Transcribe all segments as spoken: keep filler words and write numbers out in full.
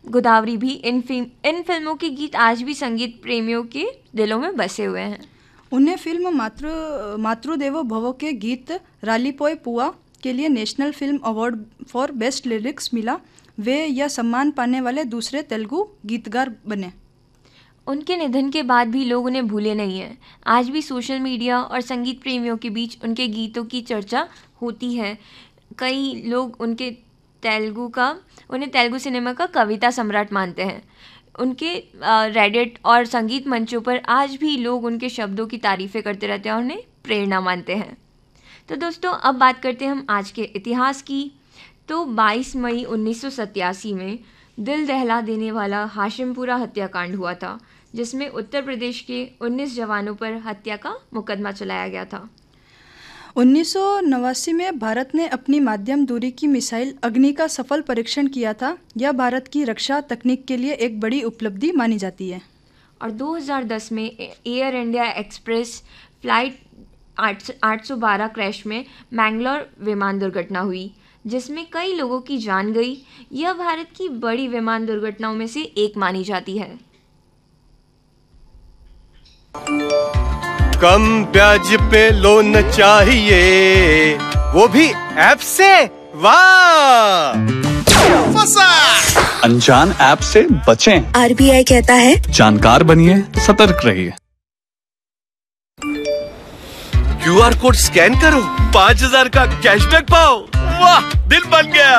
गोदावरी भी इन film in फिल्मों के गीत आज भी संगीत प्रेमियों के दिलों में बसे हुए हैं। उन्हें फिल्म मातृ मातृदेवो भव के गीत रालीपोय पुआ के लिए national film award for best lyrics मिला। वे यह सम्मान पाने वाले दूसरे तेलुगु गीतकार बने। उनके निधन के बाद भी लोग उन्हें भूले नहीं हैं। आज भी सोशल मीडिया और संगीत प्रेमियों के बीच उनके गीतों की चर्चा होती है। कई लोग उनके तेलुगु का उन्हें तेलुगु सिनेमा का कविता सम्राट मानते हैं। उनके रेडिट और संगीत मंचों पर आज भी लोग उनके शब्दों की तारीफ़ें करते रहते हैं और उन्हें प्रेरणा मानते हैं। तो दोस्तों, अब बात करते हैं हम आज के इतिहास की। तो बाईस मई उन्नीस सौ सत्तासी में दिल दहला देने वाला हाशिमपुरा हत्याकांड हुआ था, जिसमें उत्तर प्रदेश के उन्नीस जवानों पर हत्या का मुकदमा चलाया गया था। उन्नीस सौ नवासी में भारत ने अपनी माध्यम दूरी की मिसाइल अग्नि का सफल परीक्षण किया था। यह भारत की रक्षा तकनीक के लिए एक बड़ी उपलब्धि मानी जाती है। और दो हज़ार दस में एयर इंडिया एक्सप्रेस फ्लाइट आठ सौ बारह क्रैश में मैंगलोर विमान दुर्घटना हुई, जिसमें कई लोगों की जान गई। यह भारत की बड़ी विमान दुर्घटनाओं में से एक मानी जाती है। कम ब्याज पे लोन चाहिए, वो भी ऐप से। वाह, फंसा। अनजान ऐप से बचें। आरबीआई कहता है जानकार बनिए, सतर्क रहिए। क्यूआर कोड स्कैन करो, पाँच हजार का कैशबैक पाओ। वाह, दिल बन गया।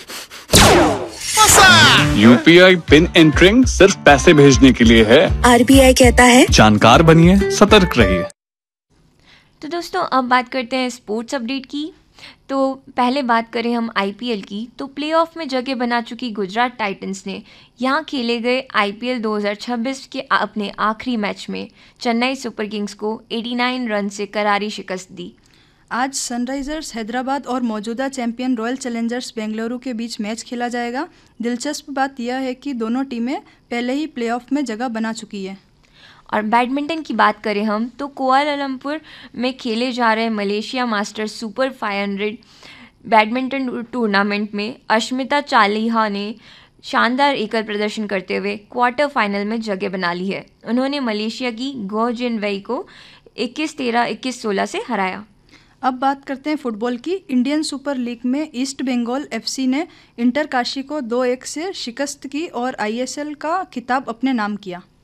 फंसा। यूपीआई पिन एंटरिंग सिर्फ पैसे भेजने के लिए है। आरबीआई कहता है जानकार बनिए, सतर्क रहिए। तो दोस्तों, अब बात करते हैं स्पोर्ट्स अपडेट की। तो पहले बात करें हम आईपीएल की। तो प्लेऑफ में जगह बना चुकी गुजरात टाइटंस ने यहाँ खेले गए आईपीएल दो हज़ार छब्बीस के अपने आखिरी मैच में चेन्नई सुपर किंग्स को नवासी रन से करारी शिकस्त दी। आज सनराइजर्स हैदराबाद और मौजूदा चैंपियन रॉयल चैलेंजर्स बेंगलुरु के बीच मैच खेला जाएगा। दिलचस्प बात यह है कि दोनों टीमें पहले ही प्लेऑफ में जगह बना चुकी है। और बैडमिंटन की बात करें हम तो कुआलालंपुर में खेले जा रहे मलेशिया मास्टर्स सुपर पाँच सौ बैडमिंटन टूर्नामेंट में अश्मिता चालिहा ने शानदार एकल प्रदर्शन करते हुए क्वार्टर फाइनल में जगह बना ली है। उन्होंने मलेशिया की गो जिन वेई को इक्कीस तेरह इक्कीस सोलह से हराया। अब बात करते हैं फुटबॉल की। इंडियन सुपर लीग में ईस्ट बंगाल एफसी ने इंटर काशी को दो एक से शिकस्त की और आईएसएल का खिताब अपने नाम किया।